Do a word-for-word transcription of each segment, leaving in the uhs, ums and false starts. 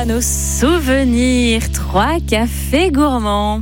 à nos souvenirs. Trois cafés gourmands.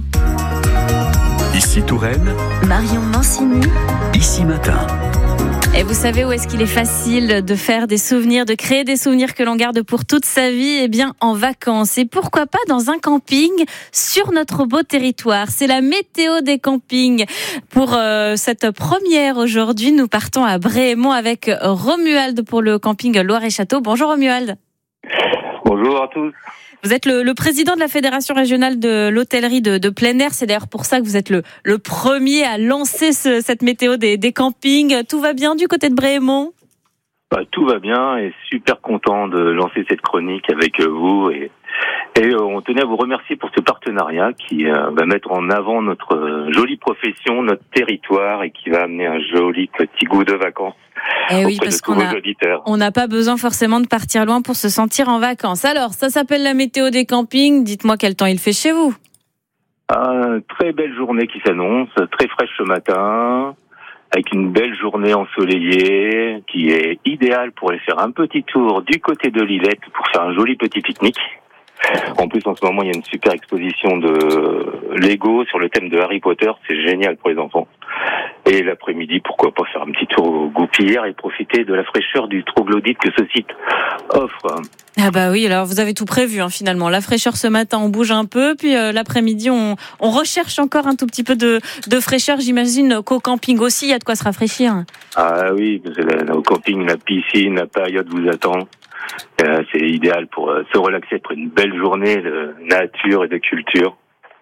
Ici Touraine, Marion Mancini, Ici Matin. Et vous savez où est-ce qu'il est facile de faire des souvenirs, de créer des souvenirs que l'on garde pour toute sa vie? Eh bien, en vacances. Et pourquoi pas dans un camping sur notre beau territoire? C'est la météo des campings. Pour euh, cette première aujourd'hui, nous partons à Bréhémont avec Romuald pour le camping Loire-et-Château. Bonjour Romuald. Bonjour à tous. Vous êtes le, le président de la Fédération régionale de l'hôtellerie de, de plein air. C'est d'ailleurs pour ça que vous êtes le, le premier à lancer ce, cette météo des, des campings. Tout va bien du côté de Bréhémont? Bah, tout va bien et super content de lancer cette chronique avec vous. Et, et euh, on tenait à vous remercier pour ce partenariat qui euh, va mettre en avant notre euh, jolie profession, notre territoire et qui va amener un joli petit goût de vacances. Eh oui, parce qu'on a, on n'a pas besoin forcément de partir loin pour se sentir en vacances. Alors, ça s'appelle la météo des campings. Dites-moi quel temps il fait chez vous. Ah, très belle journée qui s'annonce, très fraîche ce matin, avec une belle journée ensoleillée qui est idéale pour aller faire un petit tour du côté de l'Illette pour faire un joli petit pique-nique. En plus, en ce moment, il y a une super exposition de Lego sur le thème de Harry Potter. C'est génial pour les enfants. Et l'après-midi, pourquoi pas faire un petit tour au Goupillère et profiter de la fraîcheur du troglodyte que ce site offre. Ah bah oui, alors vous avez tout prévu hein, finalement. La fraîcheur ce matin, on bouge un peu, puis euh, l'après-midi, on, on recherche encore un tout petit peu de, de fraîcheur. J'imagine qu'au camping aussi, il y a de quoi se rafraîchir. Ah oui, parce que là, au camping, la piscine, la période vous attend. Euh, c'est idéal pour euh, se relaxer après une belle journée de nature et de culture.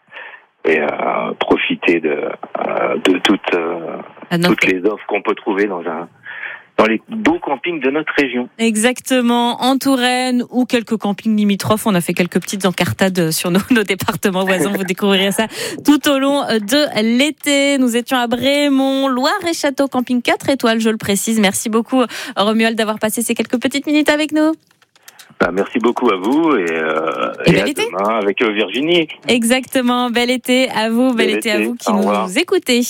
Et euh, profiter de, euh, de toutes, euh, ah toutes les offres qu'on peut trouver dans un dans les beaux campings de notre région. Exactement, en Touraine ou quelques campings limitrophes. On a fait quelques petites encartades sur nos, nos départements voisins. Vous découvrirez ça tout au long de l'été. Nous étions à Bréhémont, Loire-et-Château, camping quatre étoiles, je le précise. Merci beaucoup Romuald d'avoir passé ces quelques petites minutes avec nous. Bah, merci beaucoup à vous et, euh, et, et à été. Demain avec Virginie. Exactement, bel été à vous, bel, bel été, été à vous qui nous écoutez.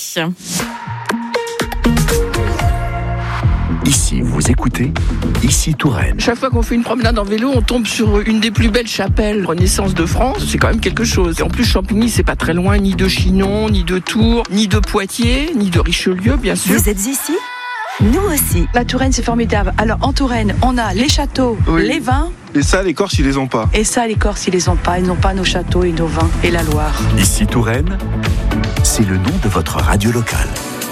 Ici, vous écoutez Ici Touraine. Chaque fois qu'on fait une promenade en vélo, on tombe sur une des plus belles chapelles Renaissance de France. C'est quand même quelque chose. Et en plus, Champigny, c'est pas très loin, ni de Chinon, ni de Tours, ni de Poitiers, ni de Richelieu, bien sûr. Vous êtes ici ? Nous aussi. La Touraine, c'est formidable. Alors, en Touraine, on a les châteaux, oui. Les vins. Et ça, les Corses, ils les ont pas. Et ça, les Corses, ils les ont pas. Ils n'ont pas nos châteaux et nos vins et la Loire. Ici Touraine, c'est le nom de votre radio locale.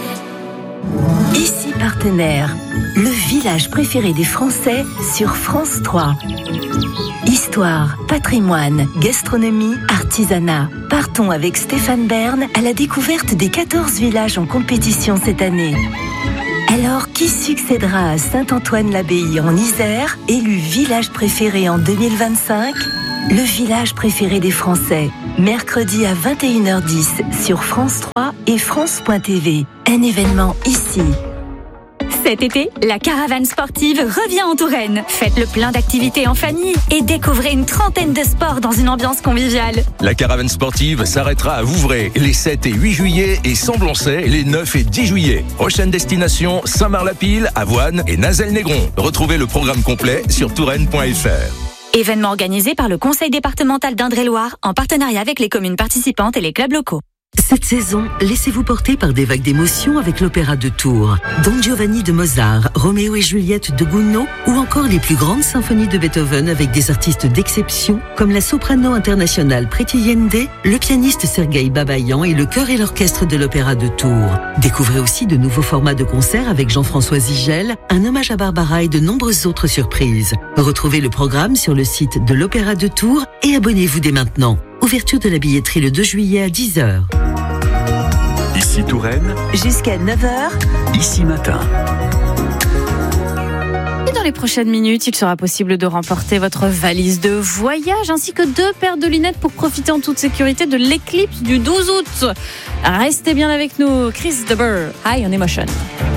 Ici Partenaire, le village préféré des Français sur France trois. Histoire, patrimoine, gastronomie, artisanat. Partons avec Stéphane Bern à la découverte des quatorze villages en compétition cette année. Alors, qui succédera à Saint-Antoine-l'Abbaye en Isère, élu village préféré en deux mille vingt-cinq? Le village préféré des Français, mercredi à vingt et une heures dix sur France trois et France point T V. Un événement ici. Cet été, la caravane sportive revient en Touraine. Faites le plein d'activités en famille et découvrez une trentaine de sports dans une ambiance conviviale. La caravane sportive s'arrêtera à Vouvray les sept et huit juillet et Semblancey les neuf et dix juillet. Prochaine destination, Saint-Marc-la-Pile, Avoine et Nazelles-Négron. Retrouvez le programme complet sur touraine point f r. Événement organisé par le Conseil départemental d'Indre-et-Loire en partenariat avec les communes participantes et les clubs locaux. Cette saison, laissez-vous porter par des vagues d'émotions avec l'opéra de Tours. Don Giovanni de Mozart, Roméo et Juliette de Gounod ou encore les plus grandes symphonies de Beethoven avec des artistes d'exception comme la soprano internationale Priti Yende, le pianiste Sergueï Babayan et le chœur et l'orchestre de l'opéra de Tours. Découvrez aussi de nouveaux formats de concerts avec Jean-François Zigel, un hommage à Barbara et de nombreuses autres surprises. Retrouvez le programme sur le site de l'Opéra de Tours et abonnez-vous dès maintenant. Ouverture de la billetterie le deux juillet à dix heures. Ici Touraine, jusqu'à neuf heures. Ici Matin. Et dans les prochaines minutes, il sera possible de remporter votre valise de voyage ainsi que deux paires de lunettes pour profiter en toute sécurité de l'éclipse du douze août. Restez bien avec nous, Chris de Burgh, High on Emotion.